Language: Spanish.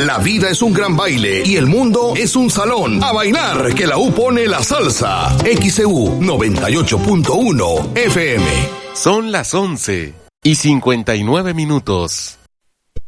La vida es un gran baile y el mundo es un salón. A bailar, que la U pone la salsa. XEU 98.1 FM. Son las 11:59.